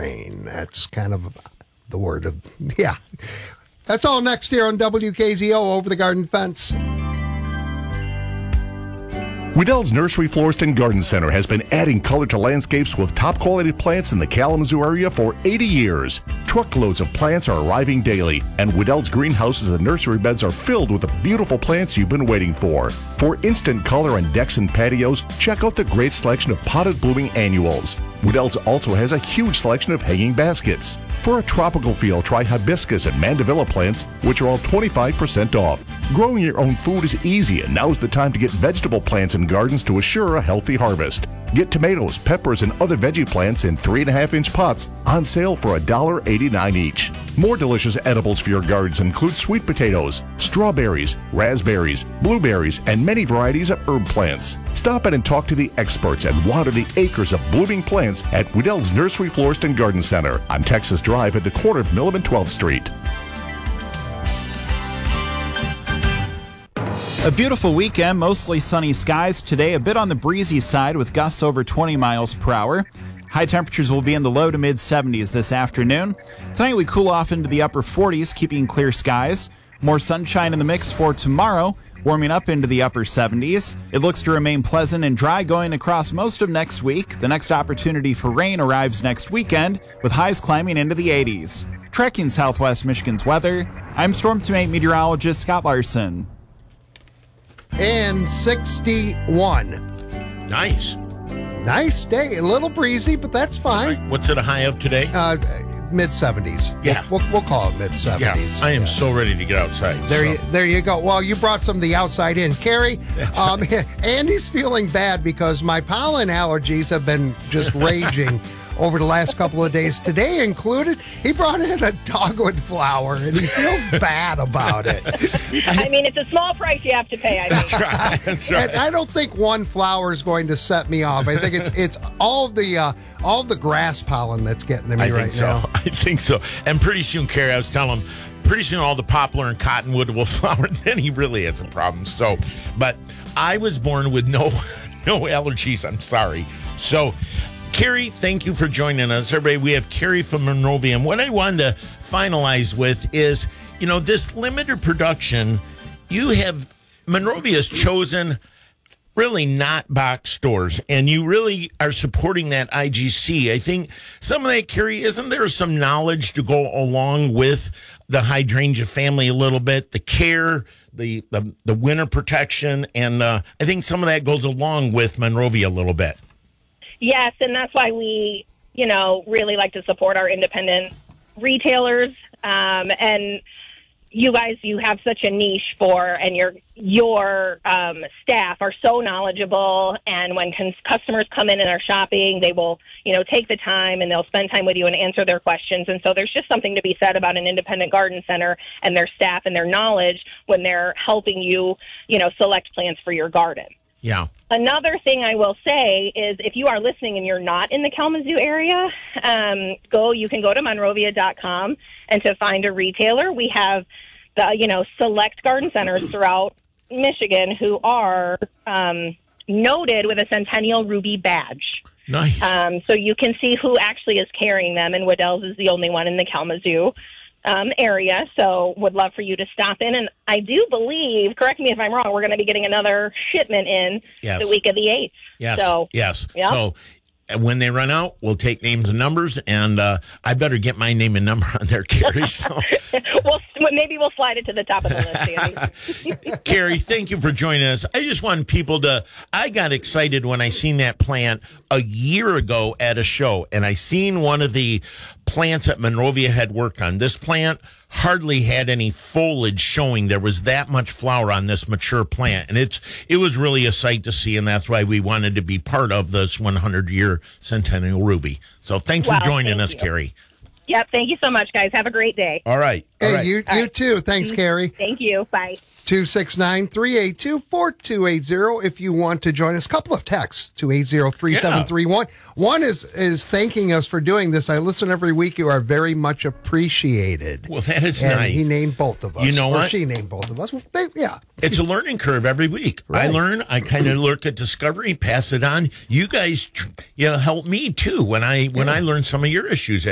rain. That's kind of the word of, yeah. That's all next here on WKZO Over the Garden Fence. Weddell's Nursery Florist and Garden Center has been adding color to landscapes with top-quality plants in the Kalamazoo area for 80 years. Truckloads of plants are arriving daily, and Weddell's greenhouses and nursery beds are filled with the beautiful plants you've been waiting for. For instant color on decks and patios, check out the great selection of potted blooming annuals. Weddell's also has a huge selection of hanging baskets. For a tropical feel, try hibiscus and mandevilla plants, which are all 25% off. Growing your own food is easy, and now's the time to get vegetable plants in gardens to assure a healthy harvest. Get tomatoes, peppers, and other veggie plants in 3.5-inch pots on sale for $1.89 each. More delicious edibles for your gardens include sweet potatoes, strawberries, raspberries, blueberries, and many varieties of herb plants. Stop in and talk to the experts and water the acres of blooming plants at Weddell's Nursery Florist and Garden Center on Texas Drive at the corner of Milam and 12th Street. A beautiful weekend, mostly sunny skies today, a bit on the breezy side with gusts over 20 miles per hour. High temperatures will be in the low to mid 70s this afternoon. Tonight we cool off into the upper 40s, keeping clear skies. More sunshine in the mix for tomorrow, warming up into the upper 70s. It looks to remain pleasant and dry going across most of next week. The next opportunity for rain arrives next weekend, with highs climbing into the 80s. Tracking Southwest Michigan's weather, I'm Storm Team 8 meteorologist Scott Larson. And 61. Nice. Nice day. A little breezy, but that's fine. What's it a high of today? Mid-70s. Yeah. We'll call it mid-70s. Yeah, I am so ready to get outside. There you go. Well, you brought some of the outside in. Carrie, Andy's feeling bad because my pollen allergies have been just raging over the last couple of days, today included. He brought in a dogwood flower, and he feels bad about it. I mean, it's a small price you have to pay. I think. That's right. And I don't think one flower is going to set me off. I think it's all of the grass pollen that's getting to me now. I think so. And pretty soon, Carrie, I was telling him, pretty soon all the poplar and cottonwood will flower, and then he really has a problem. So, but I was born with no allergies. I'm sorry. So, Carrie, thank you for joining us. Everybody, we have Carrie from Monrovia. And what I wanted to finalize with is, this limited production, Monrovia's chosen really not box stores, and you really are supporting that IGC. I think some of that, Carrie, isn't there some knowledge to go along with the hydrangea family a little bit, the care, the winter protection, and I think some of that goes along with Monrovia a little bit. Yes, and that's why we, really like to support our independent retailers. And you guys, you have such a niche and your staff are so knowledgeable. And when customers come in and are shopping, they will, take the time and they'll spend time with you and answer their questions. And so there's just something to be said about an independent garden center and their staff and their knowledge when they're helping you, select plants for your garden. Yeah. Another thing I will say is if you are listening and you're not in the Kalamazoo area, you can go to Monrovia.com, and to find a retailer, we have the, select garden centers throughout Michigan who are noted with a Centennial Ruby badge. Nice. So you can see who actually is carrying them, and Weddell's is the only one in the Kalamazoo area, so would love for you to stop in. And I do believe, correct me if I'm wrong, we're going to be getting another shipment in the week of the 8th. Yes. So, yes. Yeah. So when they run out, we'll take names and numbers, and I better get my name and number on there, Carrie. So. Maybe we'll slide it to the top of the list, Andy. Carrie, thank you for joining us. I just want people I got excited when I seen that plant a year ago at a show, and I seen one of the plants that Monrovia had worked on. This plant hardly had any foliage showing. There was that much flower on this mature plant, and it was really a sight to see, and that's why we wanted to be part of this 100-year Centennial Ruby. So thanks for joining us, Carrie. Yep, thank you so much, guys. Have a great day. All right. Hey, you too. Thanks, Carrie. Thank you. Bye. 269-382-4280 if you want to join us. A couple of texts to 803731. One is thanking us for doing this. I listen every week. You are very much appreciated. Well, that is and nice. he named both of us. You know what? She named both of us. Well, yeah. It's a learning curve every week. Right. I learn. I kind of look at discovery, pass it on. You guys, help me too when I learn some of your issues